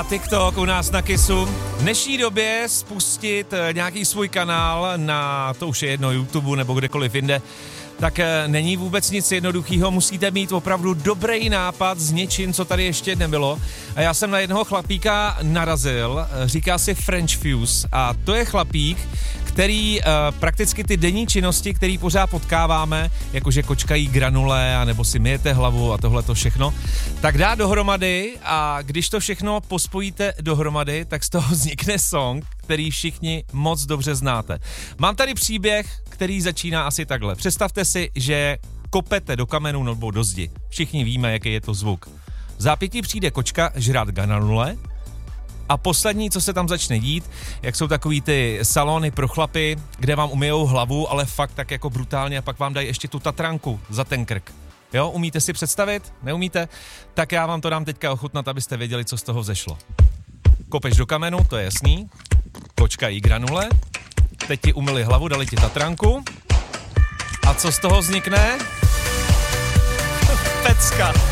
TikTok u nás na Kissu. V dnešní době spustit nějaký svůj kanál na, to už je jedno, YouTube nebo kdekoliv jinde, tak není vůbec nic jednoduchého, musíte mít opravdu dobrý nápad s něčím, co tady ještě nebylo. A já jsem na jednoho chlapíka narazil, říká si French Fuse a to je chlapík, který prakticky ty denní činnosti, který pořád potkáváme, jakože kočkají granule a nebo si myjete hlavu a tohle to všechno, tak dá dohromady a když to všechno pospojíte dohromady, tak z toho vznikne song, který všichni moc dobře znáte. Mám tady příběh, který začíná asi takhle. Představte si, že kopete do kamenu nebo do zdi. Všichni víme, jaký je to zvuk. V zápětí přijde kočka žrát granule a poslední, co se tam začne dít, jak jsou takový ty salony pro chlapy, kde vám umyjou hlavu, ale fakt tak jako brutálně a pak vám dají ještě tu tatranku za ten krk. Jo, umíte si představit? Neumíte? Tak já vám to dám teďka ochutnat, abyste věděli, co z toho vzešlo. Kopeš do kamenu, to je jasný. Kočka jí granule. Teď ti umyli hlavu, dali ti tatranku. A co z toho vznikne? Pecka.